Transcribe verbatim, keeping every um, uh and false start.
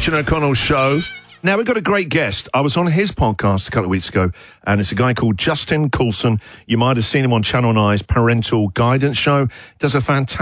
Christian O'Connell Show. Now, we've got a great guest. I was on his podcast a couple of weeks ago, and it's a guy called Justin Coulson. You might have seen him on Channel nine's Parental Guidance Show. Does a fantastic